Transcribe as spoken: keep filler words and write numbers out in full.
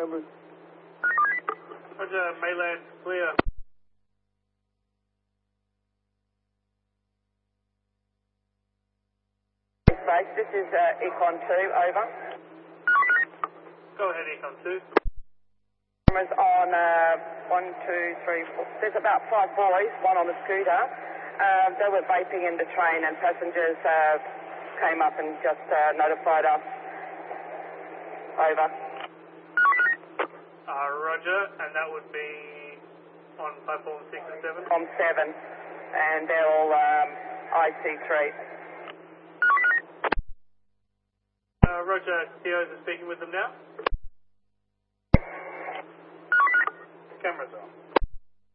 cameras. Roger, mainland clear. Space, this is uh, Econ two, over. Go ahead, Econ two. Cameras on uh, one, two, three, four. There's about five boys, one on the scooter. Uh, they were vaping in the train and passengers uh, came up and just uh, notified us. Over. Uh, roger, and that would be on platform six and seven? On seven, and they're all um, I C three. Uh, roger, T Os are speaking with them now. Cameras off.